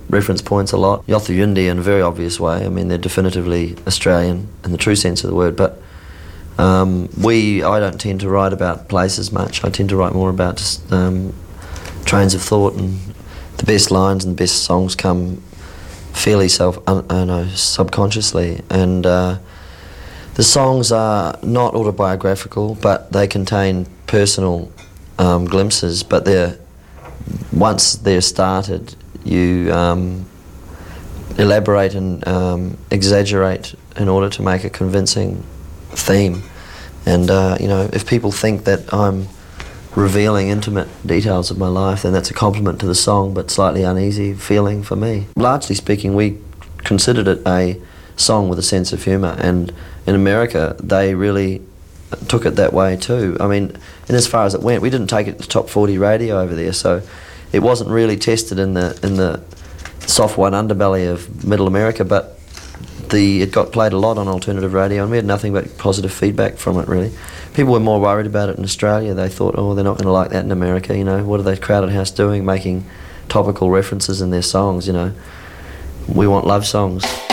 reference points a lot. Yothu Yindi in a very obvious way. I mean, they're definitively Australian in the true sense of the word, but I don't tend to write about places much. I tend to write more about just trains of thought, and the best lines and the best songs come fairly subconsciously. And the songs are not autobiographical, but they contain personal glimpses. But once they're started, you elaborate and exaggerate in order to make a convincing theme. And if people think that I'm revealing intimate details of my life, then that's a compliment to the song, but slightly uneasy feeling for me. Largely speaking, we considered it a song with a sense of humour, and in America they really took it that way too. I mean, and as far as it went, we didn't take it to top 40 radio over there, so it wasn't really tested in the soft white underbelly of middle America, but it got played a lot on alternative radio, and we had nothing but positive feedback from it, really. People were more worried about it in Australia. They thought, oh, they're not going to like that in America, what are they Crowded House doing, making topical references in their songs, We want love songs.